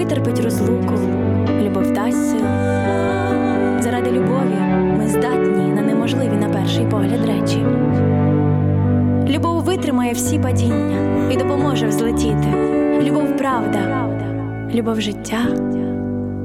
витерпить розлуку, любов дасть сил. Заради любові ми здатні на неможливі на перший погляд речі. Любов витримає всі падіння і допоможе взлетіти. Любов – правда, любов – життя,